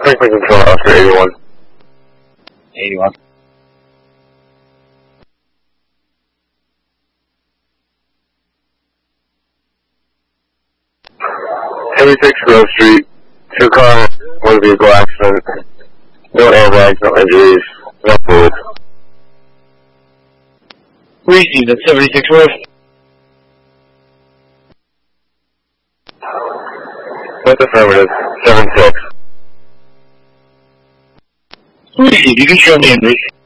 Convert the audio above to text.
Franklin Control, Oscar 81. 81. Heavy 6 Grove Street, 2 car, 1 vehicle accident, no airbags, no injuries, no fluid. Received at 76 Roof. With affirmative, 7-6. Received, you can show me in, Bruce.